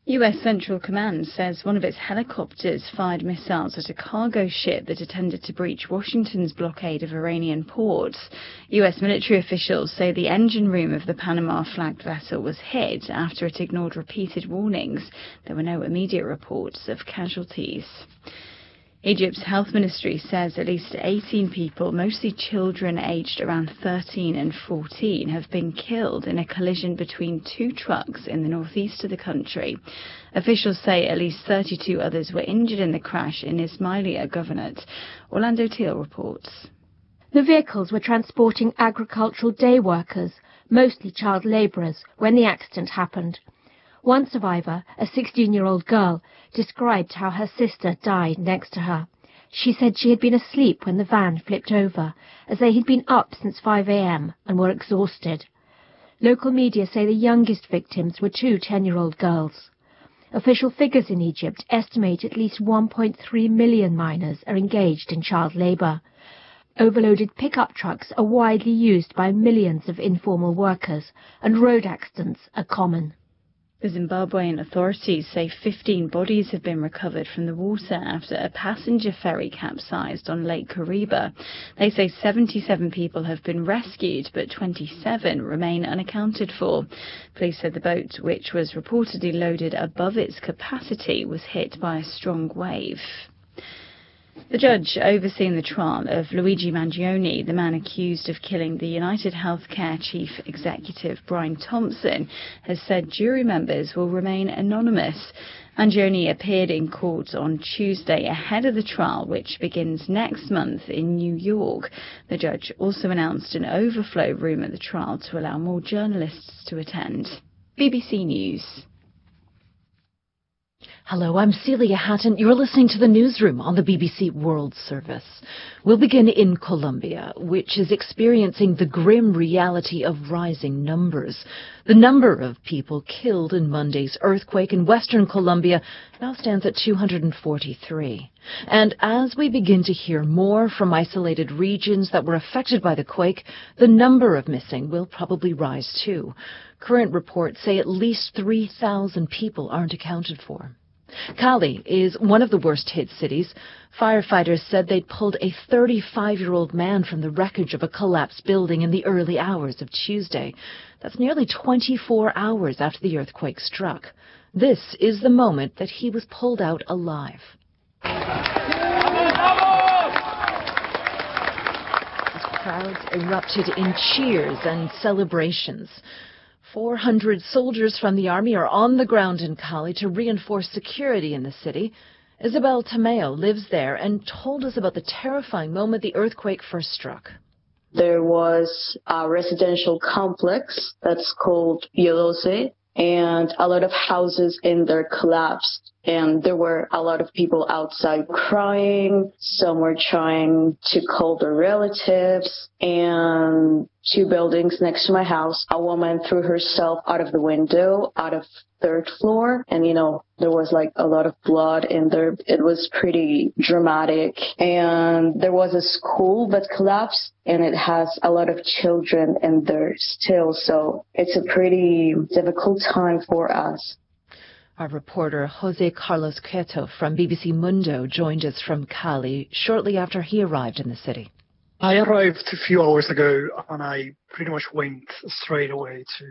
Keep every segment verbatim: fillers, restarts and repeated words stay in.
U S Central Command says one of its helicopters fired missiles at a cargo ship that attempted to breach Washington's blockade of Iranian ports. U S military officials say the engine room of the Panama-flagged vessel was hit after it ignored repeated warnings. There were no immediate reports of casualties. Egypt's health ministry says at least eighteen people, mostly children aged around thirteen and fourteen, have been killed in a collision between two trucks in the northeast of the country. Officials say at least thirty-two others were injured in the crash in Ismailia Governorate. Orlando Teal reports. The vehicles were transporting agricultural day workers, mostly child labourers, when the accident happened. One survivor, a sixteen-year-old girl, described how her sister died next to her. She said she had been asleep when the van flipped over, as they had been up since five a m and were exhausted. Local media say the youngest victims were two ten-year-old girls. Official figures in Egypt estimate at least one point three million minors are engaged in child labour. Overloaded pickup trucks are widely used by millions of informal workers, and road accidents are common. The Zimbabwean authorities say fifteen bodies have been recovered from the water after a passenger ferry capsized on Lake Kariba. They say seventy-seven people have been rescued, but twenty-seven remain unaccounted for. Police said the boat, which was reportedly loaded above its capacity, was hit by a strong wave. The judge overseeing the trial of Luigi Mangione, the man accused of killing the United Healthcare chief executive Brian Thompson, has said jury members will remain anonymous. Mangione appeared in court on Tuesday ahead of the trial, which begins next month in New York. The judge also announced an overflow room at the trial to allow more journalists to attend. B B C News. Hello, I'm Celia Hatton. You're listening to the newsroom on the B B C World Service. We'll begin in Colombia, which is experiencing the grim reality of rising numbers. The number of people killed in Monday's earthquake in western Colombia now stands at two hundred forty-three. And as we begin to hear more from isolated regions that were affected by the quake, the number of missing will probably rise too. Current reports say at least three thousand people aren't accounted for. Cali is one of the worst-hit cities. Firefighters said they'd pulled a thirty-five-year-old man from the wreckage of a collapsed building in the early hours of Tuesday. That's nearly twenty-four hours after the earthquake struck. This is the moment that he was pulled out alive. As crowds erupted in cheers and celebrations. four hundred soldiers from the army are on the ground in Cali to reinforce security in the city. Isabel Tamayo lives there and told us about the terrifying moment the earthquake first struck. There was a residential complex that's called Bielose, and a lot of houses in there collapsed. And there were a lot of people outside crying. Some were trying to call their relatives. And two buildings next to my house, a woman threw herself out of the window, out of third floor. And, you know, there was like a lot of blood in there. It was pretty dramatic. And there was a school that collapsed, and it has a lot of children in there still. So it's a pretty difficult time for us. Our reporter Jose Carlos Queto from B B C Mundo joined us from Cali shortly after he arrived in the city. I arrived a few hours ago, and I pretty much went straight away to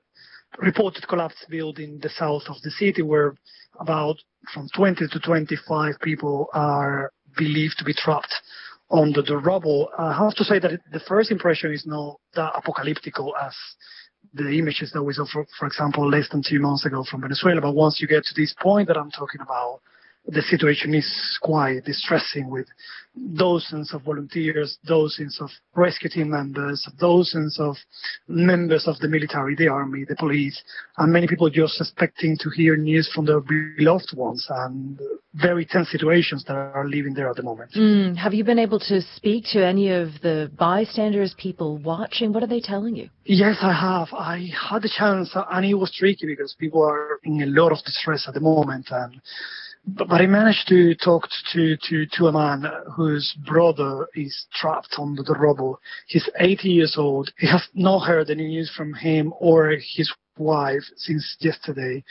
a reported collapsed building in the south of the city, where about from twenty to twenty-five people are believed to be trapped under the rubble. I have to say that it, the first impression is not that apocalyptic as the images that we saw, for, for example, less than two months ago from Venezuela. But once you get to this point that I'm talking about, the situation is quite distressing, with dozens of volunteers, dozens of rescue team members, dozens of members of the military, the army, the police, and many people just expecting to hear news from their beloved ones, and very tense situations that are living there at the moment. Mm, have you been able to speak to any of the bystanders, people watching? What are they telling you? Yes, I have. I had the chance, and it was tricky because people are in a lot of distress at the moment, and But, but I managed to talk to, to, to a man whose brother is trapped under the rubble. He's eighty years old. He has not heard any news from him or his wife since yesterday.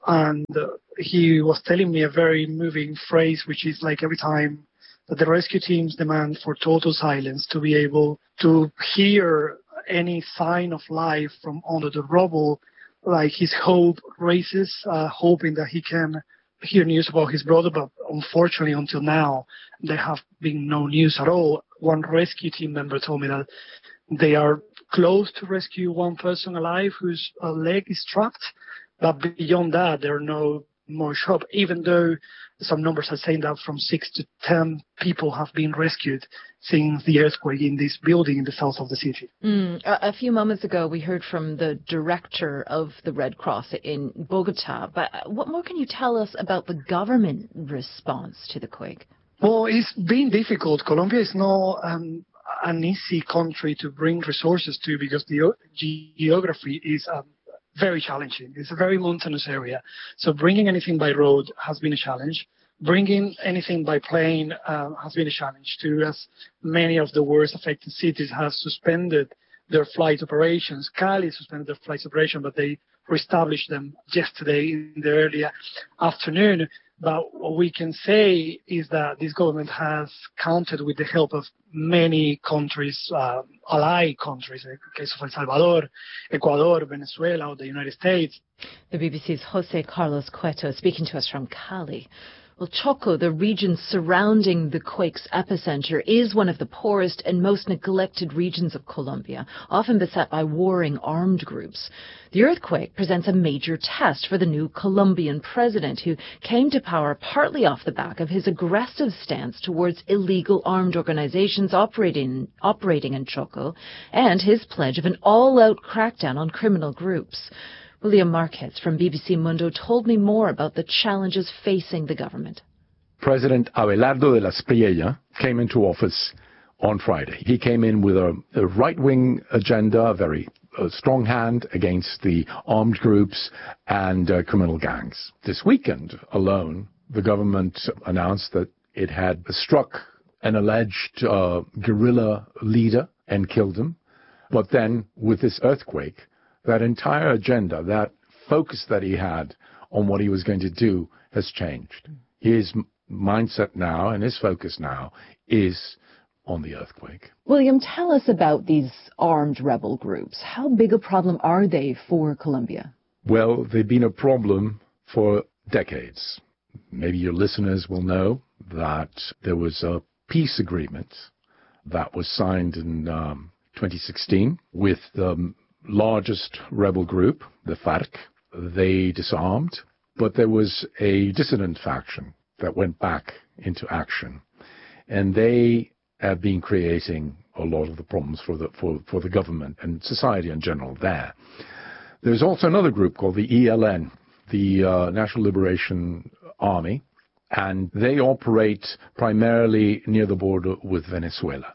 And uh, he was telling me a very moving phrase, which is like every time that the rescue teams demand for total silence to be able to hear any sign of life from under the rubble, like his hope raises, uh, hoping that he can hear news about his brother. But unfortunately, until now, there have been no news at all. One rescue team member told me that they are close to rescue one person alive whose uh, leg is trapped. But beyond that, there are no more hope, even though some numbers are saying that from six to ten people have been rescued since the earthquake in this building in the south of the city. Mm, a, a few moments ago, we heard from the director of the Red Cross in Bogota. But what more can you tell us about the government response to the quake? Well, it's been difficult. Colombia is not um, an easy country to bring resources to because the ge- geography is um, very challenging. It's a very mountainous area. So bringing anything by road has been a challenge. Bringing anything by plane uh, has been a challenge too, as many of the worst affected cities have suspended their flight operations. Cali suspended their flight operation, but they reestablished them yesterday in the early afternoon. But what we can say is that this government has counted with the help of many countries, uh, allied countries, in the case of El Salvador, Ecuador, Venezuela, or the United States. The B B C's Jose Carlos Cueto speaking to us from Cali. Well, Choco, the region surrounding the quake's epicenter, is one of the poorest and most neglected regions of Colombia, often beset by warring armed groups. The earthquake presents a major test for the new Colombian president, who came to power partly off the back of his aggressive stance towards illegal armed organizations operating, operating in Choco, and his pledge of an all-out crackdown on criminal groups. William Marquez from B B C Mundo told me more about the challenges facing the government. President Abelardo de la Espriella came into office on Friday. He came in with a, a right-wing agenda, a very a strong hand against the armed groups and uh, criminal gangs. This weekend alone, the government announced that it had struck an alleged uh, guerrilla leader and killed him. But then, with this earthquake, that entire agenda, that focus that he had on what he was going to do has changed. His mindset now and his focus now is on the earthquake. William, tell us about these armed rebel groups. How big a problem are they for Colombia? Well, they've been a problem for decades. Maybe your listeners will know that there was a peace agreement that was signed in um, twenty sixteen with the largest rebel group, the FARC. They disarmed, but there was a dissident faction that went back into action, and they have been creating a lot of the problems for the for, for the government and society in general there. There's also another group called the E L N, the uh, National Liberation Army, and they operate primarily near the border with Venezuela.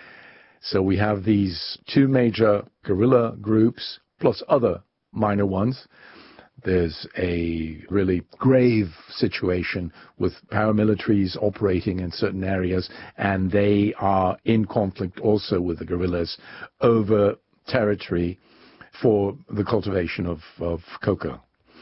So we have these two major guerrilla groups, plus other minor ones. There's a really grave situation with paramilitaries operating in certain areas, and they are in conflict also with the guerrillas over territory for the cultivation of, of cocoa.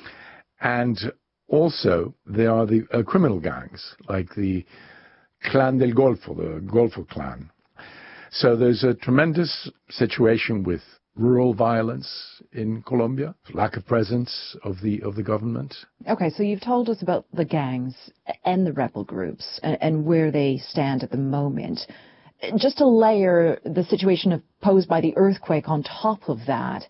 And also, there are the uh, criminal gangs, like the Clan del Golfo, the Golfo clan. So there's a tremendous situation with rural violence in Colombia, lack of presence of the of the government. Okay, so you've told us about the gangs and the rebel groups and, and where they stand at the moment. Just to layer the situation of, posed by the earthquake on top of that,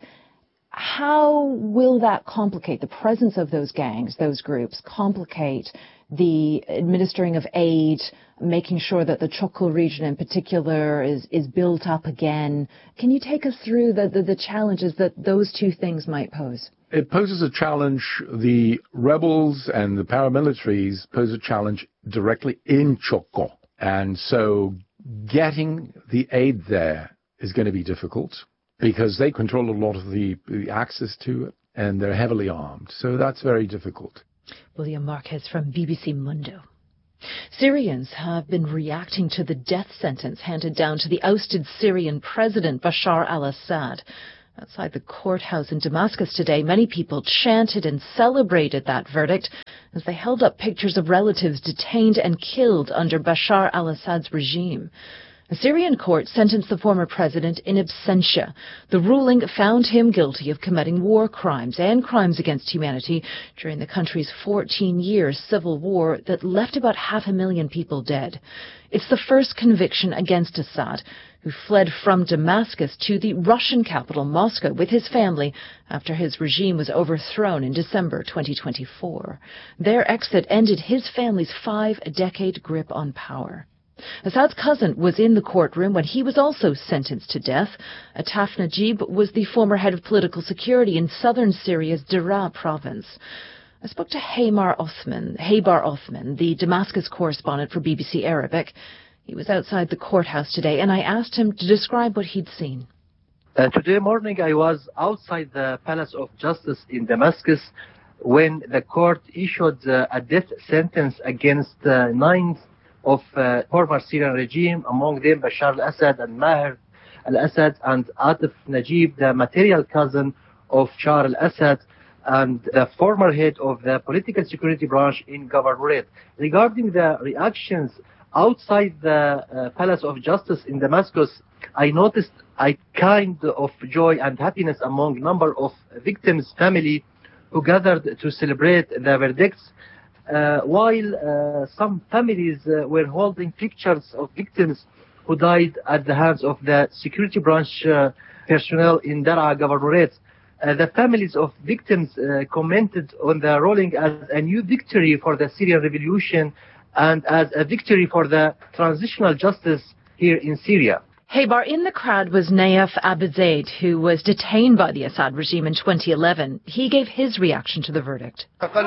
how will that complicate the presence of those gangs, those groups, complicate the administering of aid, making sure that the Choco region in particular is, is built up again? Can you take us through the, the, the challenges that those two things might pose? It poses a challenge. The rebels and the paramilitaries pose a challenge directly in Choco. And so getting the aid there is going to be difficult because they control a lot of the, the access to it, and they're heavily armed. So that's very difficult. William Marquez from B B C Mundo. Syrians have been reacting to the death sentence handed down to the ousted Syrian president Bashar al-Assad. Outside the courthouse in Damascus today, many people chanted and celebrated that verdict as they held up pictures of relatives detained and killed under Bashar al-Assad's regime. A Syrian court sentenced the former president in absentia. The ruling found him guilty of committing war crimes and crimes against humanity during the country's fourteen-year civil war that left about half a million people dead. It's the first conviction against Assad, who fled from Damascus to the Russian capital, Moscow, with his family after his regime was overthrown in December twenty twenty-four. Their exit ended his family's five-decade grip on power. Assad's cousin was in the courtroom when he was also sentenced to death. Ataf Najib was the former head of political security in southern Syria's Daraa province. I spoke to Haymar Othman, Haybar Othman, the Damascus correspondent for B B C Arabic. He was outside the courthouse today, and I asked him to describe what he'd seen. Uh, today morning I was outside the Palace of Justice in Damascus when the court issued uh, a death sentence against uh, nine of uh, former Syrian regime, among them Bashar al-Assad and Maher al-Assad and Atif Najib, the material cousin of Bashar al-Assad and the former head of the political security branch in Governorate. Regarding the reactions outside the uh, Palace of Justice in Damascus, I noticed a kind of joy and happiness among a number of victims' family who gathered to celebrate the verdicts. Uh, while uh, some families uh, were holding pictures of victims who died at the hands of the security branch uh, personnel in Daraa Governorate. Uh, the families of victims uh, commented on the ruling as a new victory for the Syrian revolution and as a victory for the transitional justice here in Syria. Haybar, in the crowd was Nayef Abizaid, who was detained by the Assad regime in twenty eleven. He gave his reaction to the verdict.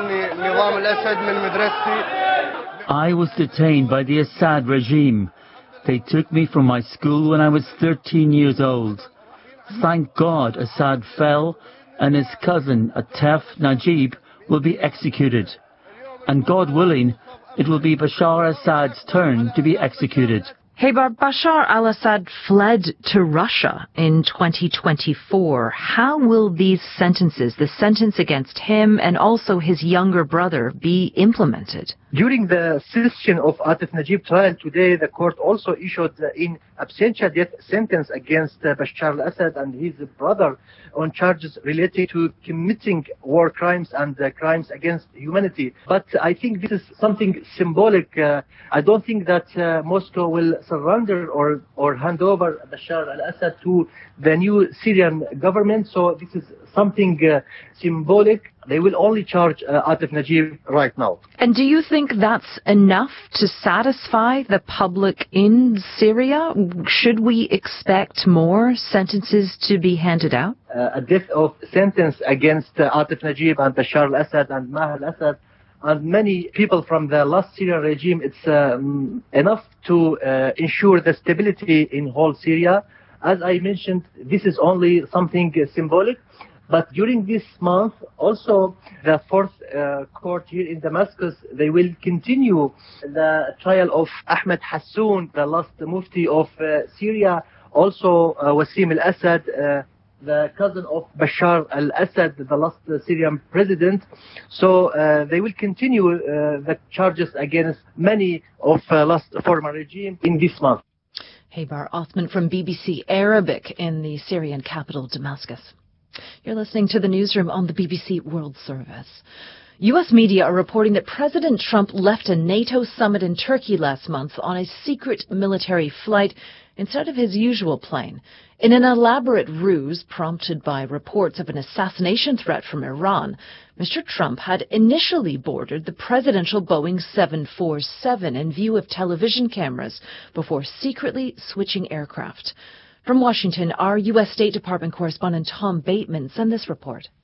I was detained by the Assad regime. They took me from my school when I was thirteen years old. Thank God Assad fell and his cousin Ataf Najib will be executed. And God willing, it will be Bashar Assad's turn to be executed. Haybar, Bashar al-Assad fled to Russia in twenty twenty-four. How will these sentences, the sentence against him and also his younger brother, be implemented? During the session of Atif Najib trial today, the court also issued uh, in absentia death sentence against uh, Bashar al-Assad and his brother on charges related to committing war crimes and uh, crimes against humanity. But I think this is something symbolic. Uh, I don't think that uh, Moscow will surrender or, or hand over Bashar al-Assad to the new Syrian government. So this is something uh, symbolic. They will only charge uh, Atif Najib right now. And do you think that's enough to satisfy the public in Syria? Should we expect more sentences to be handed out? Uh, a death of sentence against uh, Atif Najib and Bashar al-Assad and Maher al-Assad and many people from the last Syrian regime, it's um, enough to uh, ensure the stability in whole Syria. As I mentioned, this is only something uh, symbolic. But during this month, also the fourth uh, court here in Damascus, they will continue the trial of Ahmed Hassoun, the last mufti of uh, Syria, also uh, Wasim al-Assad, uh, the cousin of Bashar al-Assad, the last uh, Syrian president. So uh, they will continue uh, the charges against many of uh, last former regime in this month. Haybar Othman from B B C Arabic in the Syrian capital, Damascus. You're listening to the newsroom on the B B C World Service. U S media are reporting that President Trump left a NATO summit in Turkey last month on a secret military flight instead of his usual plane. In an elaborate ruse prompted by reports of an assassination threat from Iran, Mister Trump had initially boarded the presidential Boeing seven forty-seven in view of television cameras before secretly switching aircraft. From Washington, our U S State Department correspondent Tom Bateman sent this report.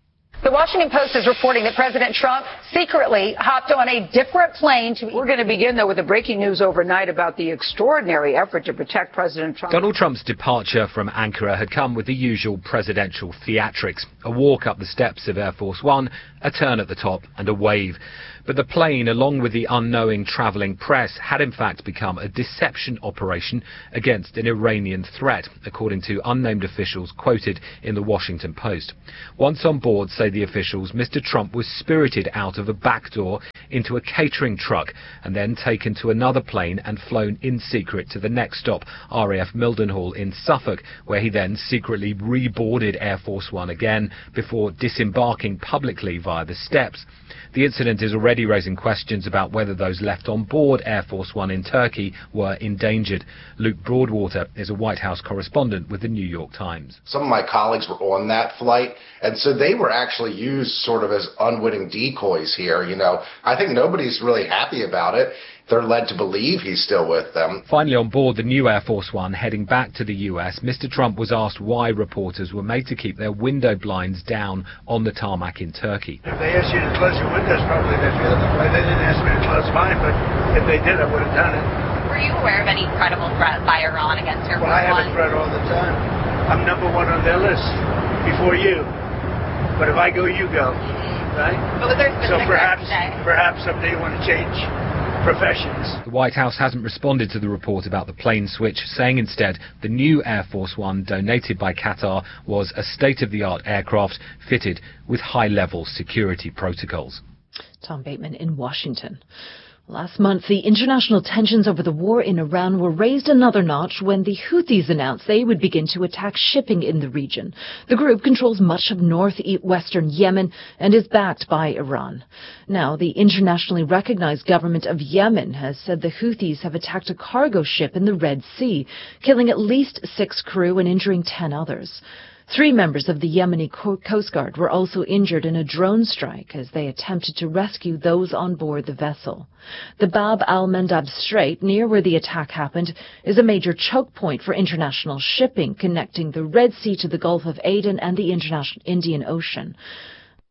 The Washington Post is reporting that President Trump secretly hopped on a different plane to... We're going to begin, though, with the breaking news overnight about the extraordinary effort to protect President Trump. Donald Trump's departure from Ankara had come with the usual presidential theatrics. A walk up the steps of Air Force One, a turn at the top, and a wave. But the plane, along with the unknowing travelling press, had in fact become a deception operation against an Iranian threat, according to unnamed officials quoted in the Washington Post. Once on board, say the officials, Mister Trump was spirited out of a back door into a catering truck and then taken to another plane and flown in secret to the next stop, R A F Mildenhall in Suffolk, where he then secretly reboarded Air Force One again before disembarking publicly via the steps. The incident is already raising questions about whether those left on board Air Force One in Turkey were endangered. Luke Broadwater is a White House correspondent with the New York Times. Some of my colleagues were on that flight, and so they were actually used sort of as unwitting decoys here. You know, I think nobody's really happy about it. They're led to believe he's still with them. Finally on board the new Air Force One heading back to the U S, Mister Trump was asked why reporters were made to keep their window blinds down on the tarmac in Turkey. If they asked you to close your windows, probably they'd feel the way. They didn't ask me to close mine, but if they did, I would have done it. Were you aware of any credible threat by Iran against Air Force One? Well, I have a threat all the time. I'm number one on their list before you. But if I go, you go. Right? But was there a specific so perhaps, threat today? perhaps someday you want to change professions. The White House hasn't responded to the report about the plane switch, saying instead the new Air Force One donated by Qatar was a state-of-the-art aircraft fitted with high-level security protocols. Tom Bateman in Washington. Last month, the international tensions over the war in Iran were raised another notch when the Houthis announced they would begin to attack shipping in the region. The group controls much of northwestern Yemen and is backed by Iran. Now, the internationally recognized government of Yemen has said the Houthis have attacked a cargo ship in the Red Sea, killing at least six crew and injuring ten others. Three members of the Yemeni Coast Guard were also injured in a drone strike as they attempted to rescue those on board the vessel. The Bab al-Mandab Strait, near where the attack happened, is a major choke point for international shipping connecting the Red Sea to the Gulf of Aden and the international Indian Ocean.